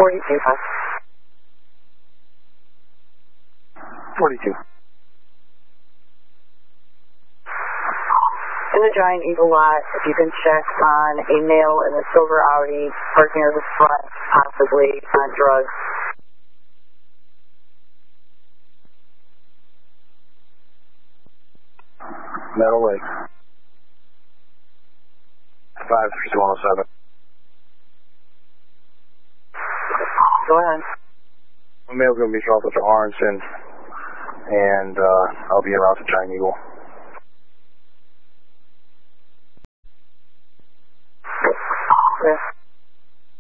42, 42. In the Giant Eagle lot, if you can check on a male in a silver Audi parked near the front, possibly on drugs. Meadow Lake. 53107. Go ahead. The male's going to be dropped at the Orange, and I'll be around to Giant Eagle.